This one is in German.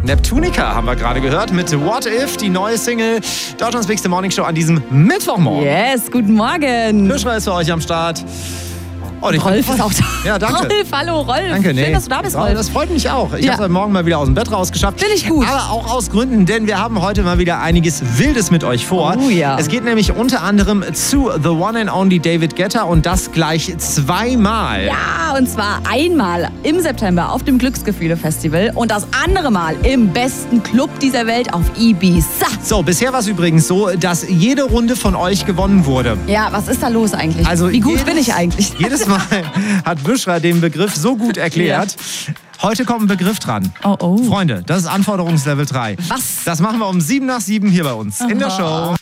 Neptunica haben wir gerade gehört mit What If, die neue Single. Deutschlands Bigste Morning Show an diesem Mittwochmorgen. Yes, guten Morgen. Fischler ist für euch am Start. Oh, Rolf ist auch da. Ja, danke. Rolf, hallo Rolf. Danke, Schön, dass du da bist, Rolf. Das freut mich auch. Ich Ja. habe heute Morgen mal wieder aus dem Bett rausgeschafft. Finde ich gut. Aber auch aus Gründen, denn wir haben heute mal wieder einiges Wildes mit euch vor. Oh ja. Es geht nämlich unter anderem zu The One and Only David Guetta und das gleich zweimal. Ja, und zwar einmal im September auf dem Glücksgefühle-Festival und das andere Mal im besten Club dieser Welt auf Ibiza. So, bisher war es übrigens so, dass jede Runde von euch gewonnen wurde. Ja, was ist da los eigentlich? Also wie gut bin ich eigentlich? Jedes Mal hat Büschra den Begriff so gut erklärt. Heute kommt ein Begriff dran. Oh, oh. Freunde, das ist Anforderungslevel 3. Was? Das machen wir um 7 nach 7 hier bei uns in der Show.